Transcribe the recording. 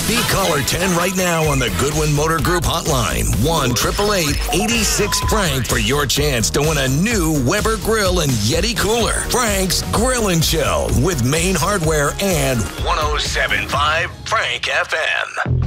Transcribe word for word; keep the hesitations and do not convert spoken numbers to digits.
Beat caller ten right now on the Goodwin Motor Group hotline. one eight eight eight, eight six, Frank for your chance to win a new Weber grill and Yeti cooler. Frank's Grill and Chill with Main Hardware and one oh seven point five Frank F M.